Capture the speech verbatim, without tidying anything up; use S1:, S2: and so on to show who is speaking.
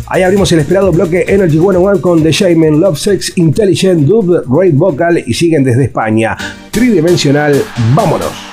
S1: Ahí abrimos el esperado bloque Energy ciento uno con The Shaman, Love Sex, Intelligent, Dub, Great Vocal y siguen desde España. Tridimensional, vámonos.